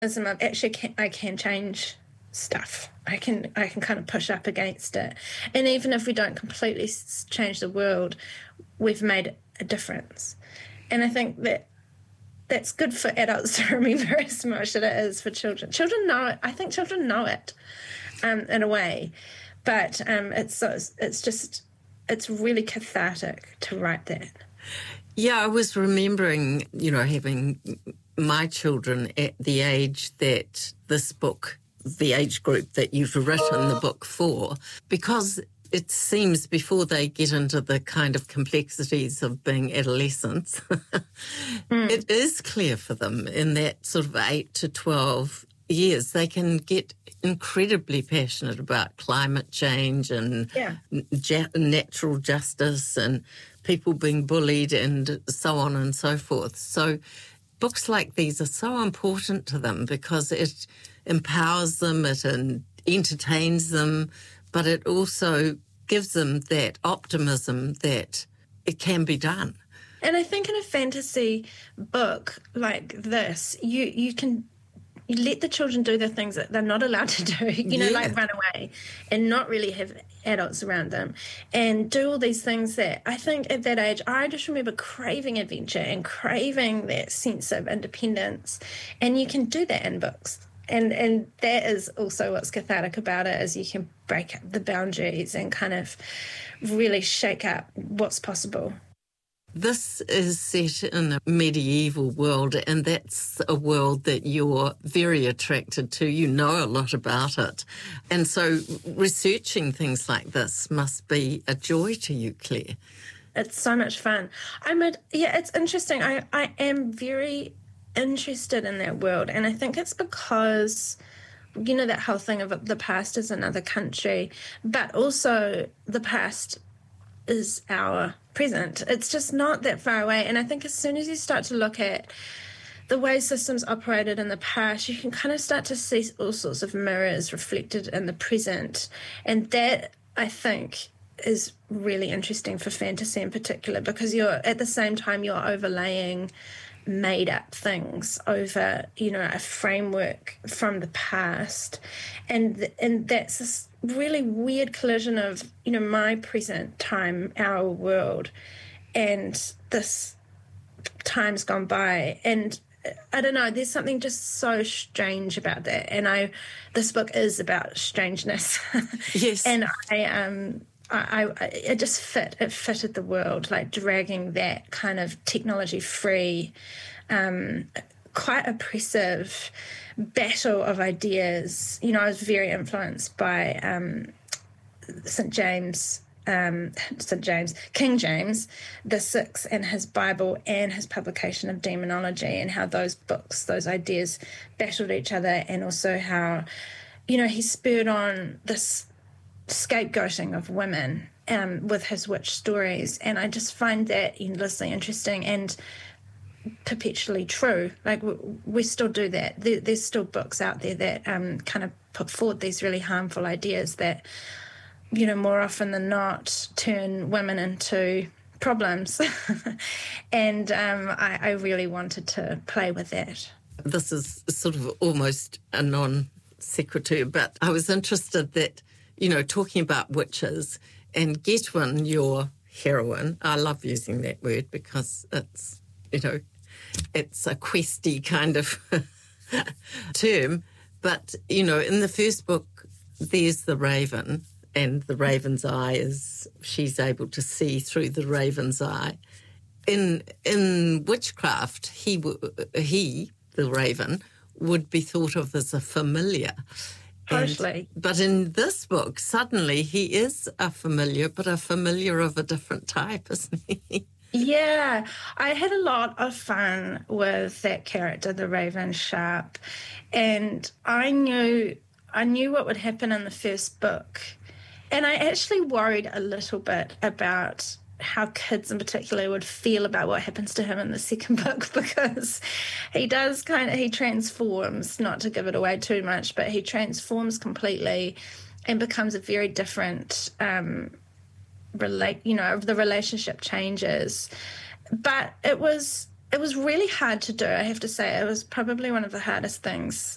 Actually I can change stuff. I can kind of push up against it, and even if we don't completely change the world, we've made a difference. And I think that that's good for adults to remember as much as it is for children. Children know it. I think children know it, in a way, but it's really cathartic to write that. Yeah, I was remembering, having my children at the age that this book, the age group that you've written the book for, because it seems before they get into the kind of complexities of being adolescents, it is clear for them in that sort of 8 to 12 years, they can get incredibly passionate about climate change and natural justice and people being bullied and so on and so forth. So books like these are so important to them because it empowers them, it entertains them, but it also gives them that optimism that it can be done. And I think in a fantasy book like this, you let the children do the things that they're not allowed to do, like run away and not really have adults around them and do all these things that I think at that age, I just remember craving adventure and craving that sense of independence. And you can do that in books. And that is also what's cathartic about it, is you can break up the boundaries and kind of really shake up what's possible. This is set in a medieval world, and that's a world that you're very attracted to. You know a lot about it. And so researching things like this must be a joy to you, Claire. It's so much fun. It's interesting. I am very interested in that world, and I think it's because that whole thing of the past is another country, but also the past is our present. It's just not that far away. And I think as soon as you start to look at the way systems operated in the past, you can kind of start to see all sorts of mirrors reflected in the present. And that, I think, is really interesting for fantasy in particular, because at the same time you're overlaying made up things over, a framework from the past. And that's this really weird collision of, my present time, our world, and this time's gone by. And I don't know, there's something just so strange about that. And this book is about strangeness. Yes. And it just fitted the world, like dragging that kind of technology-free, quite oppressive battle of ideas. I was very influenced by King James VI, and his Bible and his publication of Demonology, and how those books, those ideas battled each other, and also how, he spurred on this scapegoating of women with his witch stories. And I just find that endlessly interesting and perpetually true. Like, we still do that. There's still books out there that kind of put forward these really harmful ideas that, more often than not turn women into problems. And I really wanted to play with that. This is sort of almost a non sequitur, but I was interested that, talking about witches, and Getwin, your heroine, I love using that word because it's, it's a questy kind of term. But, in the first book, there's the raven, and the raven's eye is, she's able to see through the raven's eye. In witchcraft, he, the raven, would be thought of as a familiar. Totally. But in this book, suddenly he is a familiar, but a familiar of a different type, isn't he? Yeah, I had a lot of fun with that character, the Raven Sharp, and I knew what would happen in the first book, and I actually worried a little bit about how kids in particular would feel about what happens to him in the second book, because he transforms, not to give it away too much, but he transforms completely and becomes a very different the relationship changes. But it was really hard to do, I have to say. It was probably one of the hardest things